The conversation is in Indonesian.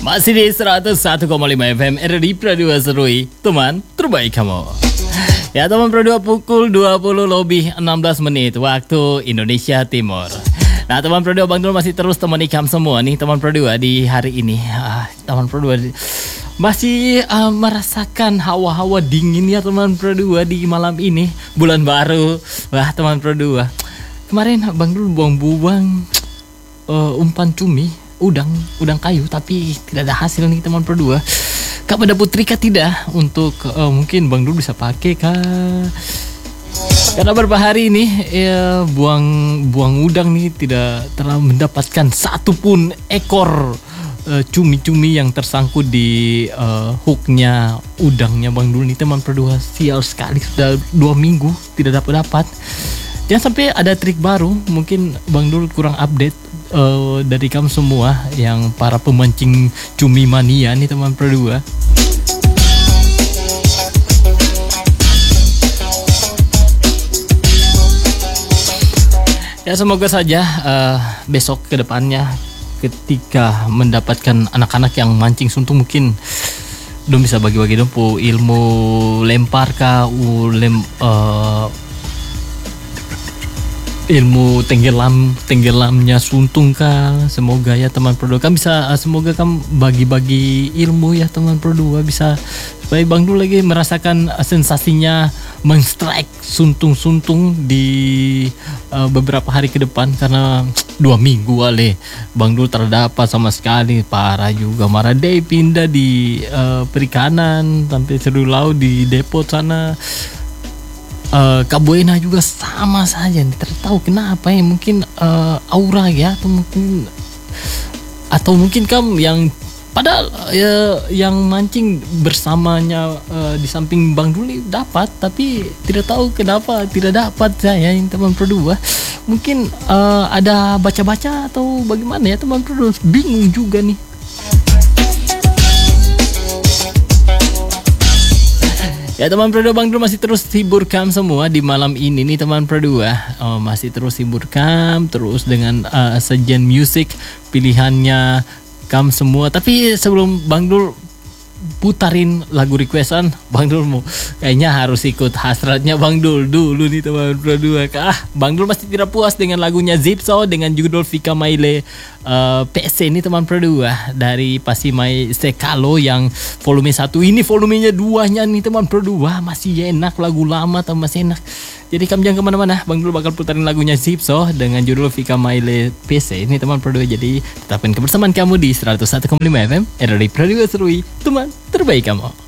Masih di 101,5 FM RRI Pradua Serui, teman terbaik kamu. Ya teman Pradua, pukul 20 lebih 16 menit waktu Indonesia Timur. Nah teman Pradua, Bang Dul masih terus temani kamu semua nih teman Pradua di hari ini. Teman Pradua masih merasakan hawa-hawa dingin ya teman Pradua di malam ini, bulan baru. Wah teman Pradua, kemarin Bang Dul buang-buang umpan cumi, udang kayu, tapi tidak ada hasil nih teman Pradua. Kepada Putri kah tidak untuk mungkin Bang Dul bisa pakai kah? Karena beberapa hari ini buang udang nih tidak telah mendapatkan satupun ekor cumi-cumi yang tersangkut di hooknya udangnya Bang Dul nih teman Pradua. Sial sekali, sudah 2 minggu tidak dapat. Jangan sampai ada trik baru, mungkin Bang Dul kurang update dari kamu semua yang para pemancing cumi mania nih teman Pradua. Ya semoga saja besok ke depannya ketika mendapatkan anak-anak yang mancing suntung, mungkin dong bisa bagi-bagi dong ilmu lempar kah, ilmu tenggelamnya suntung kah. Semoga ya teman Pradua kan bisa, semoga kamu bagi-bagi ilmu ya teman Pradua, bisa supaya Bang Dul lagi merasakan sensasinya men-strike suntung-suntung di beberapa hari ke depan. Karena 2 minggu wale Bang Dul terdapat sama sekali, parah juga. Maraday pindah di perikanan sampai seru laut di depot sana. Kak Buena juga sama saja nih, tertahu kenapa ya, mungkin aura ya, atau mungkin kamu yang padahal yang mancing bersamanya di samping Bang Dul dapat, tapi tidak tahu kenapa tidak dapat saya yang teman Pradua. Mungkin ada baca-baca atau bagaimana ya teman Pradua, bingung juga nih. Ya teman Pradua, Bang Dul masih terus hibur kamu semua di malam ini nih teman Pradua. Masih terus hibur kamu terus dengan sajian musik pilihannya kamu semua. Tapi sebelum Bang Dul putarin lagu requestan, Bang Dul mau kayaknya harus ikut hasratnya Bang Dul dulu nih teman Pradua. Bang Dul masih tidak puas dengan lagunya Zipso dengan judul Vika Maile PC ini teman Pradua, dari Pasimai Sekalo yang volume 1. Ini volumenya 2-nya nih teman Pradua, masih enak, lagu lama tapi masih enak. Jadi kamu jangan kemana-mana, Bang Dul bakal putarin lagunya Zipso dengan judul Vika Maile PC ini teman Pradua. Jadi tetapkan kebersamaan kamu di 101,5 FM RRI Pradua Serui, teman terbaik kamu.